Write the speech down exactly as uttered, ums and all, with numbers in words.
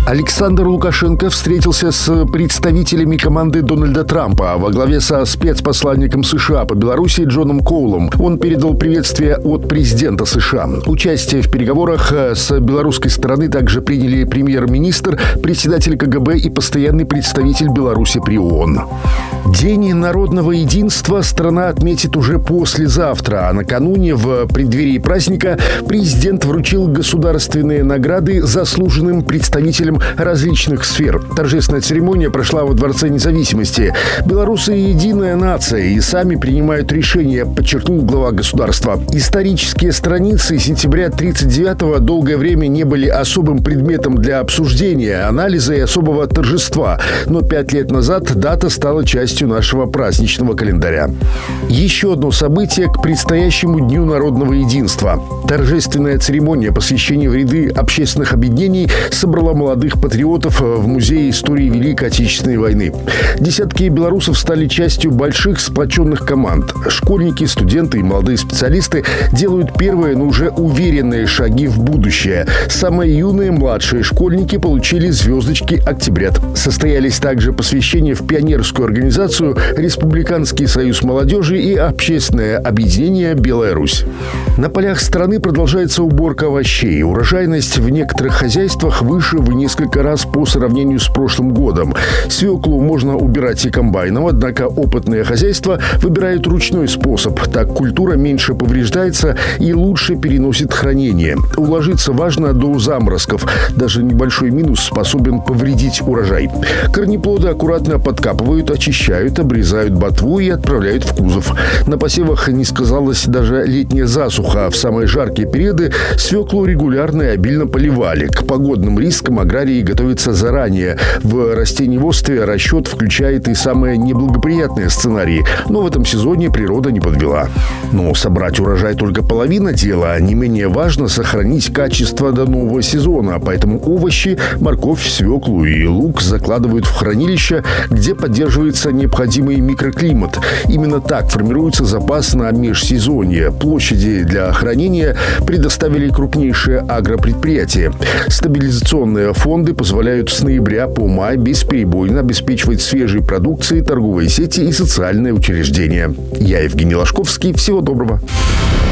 Александр Лукашенко встретился с представителями команды Дональда Трампа во главе со спецпосланником США по Беларуси Джоном Коулом. Он передал приветствие от президента США. Участие в переговорах с белорусской стороны также приняли премьер-министр, председатель КГБ и постоянный представитель Беларуси при ООН. День народного единства страна отметит уже послезавтра, а накануне, в преддверии праздника, президент вручил государственные награды заслуженным представителям различных сфер. Торжественная церемония прошла во Дворце независимости. Белорусы — единая нация и сами принимают решения, подчеркнул глава государства. Исторические страницы сентября тридцать девятого долгое время не были особым предметом для обсуждения, анализа и особого торжества. Но пять лет назад дата стала частью нашего праздничного календаря. Еще одно событие к предстоящему Дню народного единства. Торжественная церемония посвящения в ряды общественных объединений собрала молодых патриотов в Музее истории Великой Отечественной войны. Десятки белорусов стали частью больших сплоченных команд. Школьники, студенты и молодые специалисты делают первые, но уже уверенные шаги в будущее. Самые юные, младшие школьники получили звездочки «Октябрят». Состоялись также посвящения в пионерскую организацию Республиканский союз молодежи и общественное объединение «Белая Русь». На полях страны продолжается уборка овощей. Урожайность в некоторых хозяйствах выше в несколько раз по сравнению с прошлым годом. Свеклу можно убирать и комбайном, однако опытные хозяйства выбирают ручной способ. Так культура меньше повреждается и лучше переносит хранение. Уложиться важно до заморозков. Даже небольшой минус способен повредить урожай. Корнеплоды аккуратно подкапывают, очищают, обрезают ботву и отправляют в кузов. На посевах не сказалась даже летняя засуха. В самые жаркие периоды свеклу регулярно и обильно поливали. К погодным рискам аграрии готовятся заранее. В растениеводстве расчет включает и самые неблагоприятные сценарии. Но в этом сезоне природа не подвела. Но собрать урожай только половина дела. Не менее важно сохранить качество до нового сезона. Поэтому овощи, морковь, свеклу и лук закладывают в хранилища, где поддерживается необходимый микроклимат. Именно так формируется запас на межсезонье. Площади для хранения предоставили крупнейшие агропредприятия. Стабилизационные фонды позволяют с ноября по май бесперебойно обеспечивать свежей продукцией торговые сети и социальные учреждения. Я Евгений Ложковский. Всего доброго.